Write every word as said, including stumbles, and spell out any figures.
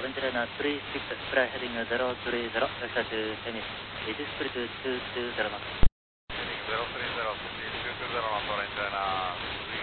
Container three six, fly heading zero three zero, vector to Chinese. It is pretty two two zero.